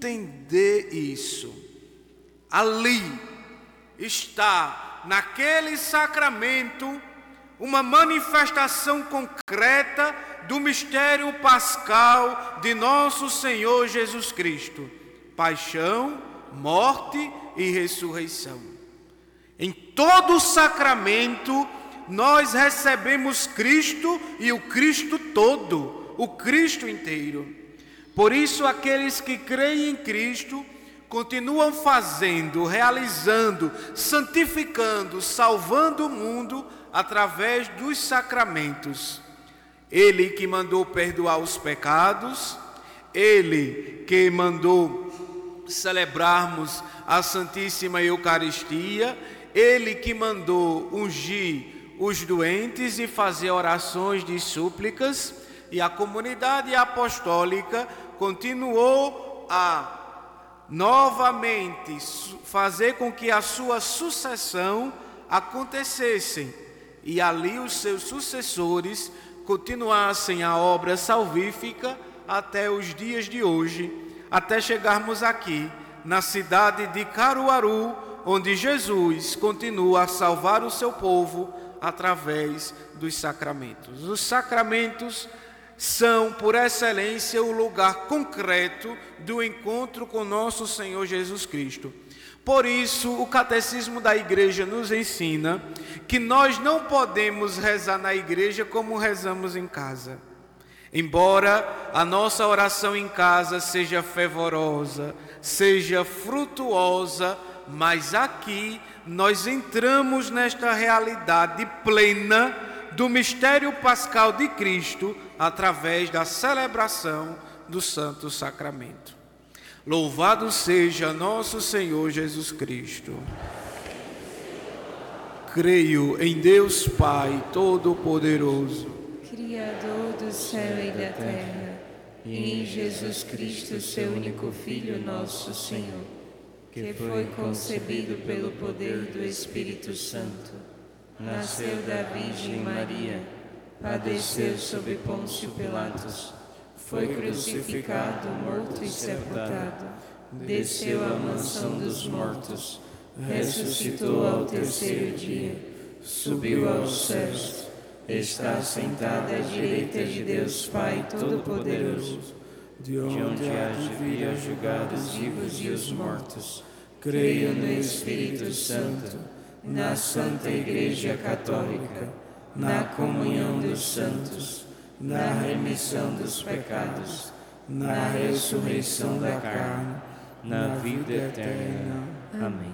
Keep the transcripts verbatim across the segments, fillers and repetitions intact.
entender isso. Ali está, naquele sacramento, uma manifestação concreta do mistério pascal de nosso Senhor Jesus Cristo. Paixão, morte e ressurreição. Em todo o sacramento, nós recebemos Cristo e o Cristo todo, o Cristo inteiro. Por isso, aqueles que creem em Cristo continuam fazendo, realizando, santificando, salvando o mundo através dos sacramentos. Ele que mandou perdoar os pecados, Ele que mandou celebrarmos a Santíssima Eucaristia, Ele que mandou ungir os doentes e fazer orações de súplicas, e a comunidade apostólica continuou a novamente fazer com que a sua sucessão acontecesse, e ali os seus sucessores continuassem a obra salvífica até os dias de hoje, até chegarmos aqui na cidade de Caruaru, onde Jesus continua a salvar o seu povo através dos sacramentos. Os sacramentos são, por excelência, o lugar concreto do encontro com nosso Senhor Jesus Cristo. Por isso, o Catecismo da Igreja nos ensina que nós não podemos rezar na igreja como rezamos em casa. Embora a nossa oração em casa seja fervorosa, seja frutuosa, mas aqui nós entramos nesta realidade plena do mistério pascal de Cristo através da celebração do Santo Sacramento. Louvado seja nosso Senhor Jesus Cristo. Creio em Deus Pai Todo-Poderoso, Criador do céu e da terra, e em Jesus Cristo, seu único Filho, nosso Senhor, que foi concebido pelo poder do Espírito Santo, nasceu da Virgem Maria, padeceu sob Pôncio Pilatos, foi crucificado, morto e sepultado, desceu à mansão dos mortos, ressuscitou ao terceiro dia, subiu aos céus, está sentado à direita de Deus Pai Todo-Poderoso, de onde há de vir a julgar os vivos e os mortos. Creio no Espírito Santo, na Santa Igreja Católica, na comunhão dos santos, na remissão dos pecados, na ressurreição da carne, na vida eterna. Amém.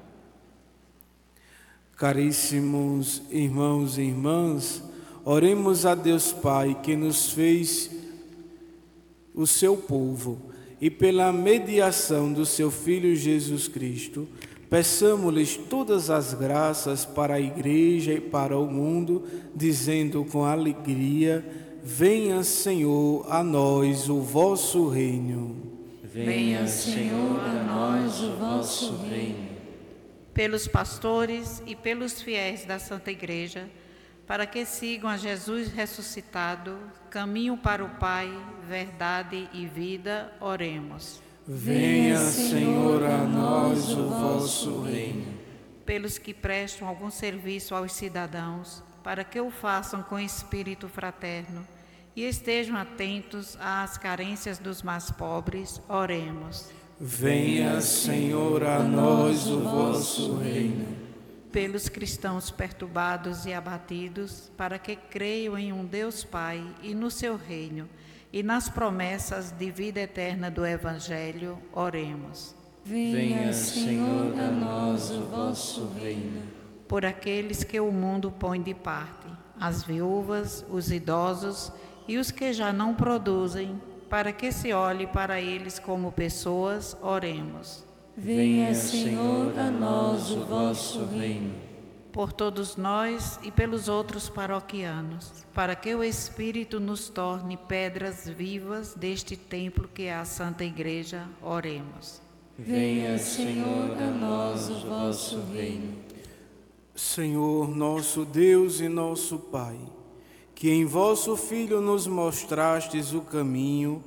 Caríssimos irmãos e irmãs, oremos a Deus Pai que nos fez o seu povo, e pela mediação do seu Filho Jesus Cristo, peçamos-lhes todas as graças para a Igreja e para o mundo, dizendo com alegria: venha, Senhor, a nós o vosso reino. Venha, Senhor, a nós o vosso reino. Pelos pastores e pelos fiéis da Santa Igreja, para que sigam a Jesus ressuscitado, caminho para o Pai, verdade e vida, oremos. Venha, Senhor, a nós o vosso reino. Pelos que prestam algum serviço aos cidadãos, para que o façam com espírito fraterno e estejam atentos às carências dos mais pobres, oremos. Venha, Senhor, a nós o vosso reino. Pelos cristãos perturbados e abatidos, para que creiam em um Deus Pai e no seu reino, e nas promessas de vida eterna do Evangelho, oremos. Venha, Senhor, a nós o vosso reino. Por aqueles que o mundo põe de parte, as viúvas, os idosos e os que já não produzem, para que se olhe para eles como pessoas, oremos. Venha, Senhor, a nós o vosso reino. Por todos nós e pelos outros paroquianos, para que o Espírito nos torne pedras vivas deste templo que é a Santa Igreja, oremos. Venha, Senhor, a nós o vosso reino. Senhor, nosso Deus e nosso Pai, que em vosso Filho nos mostrastes o caminho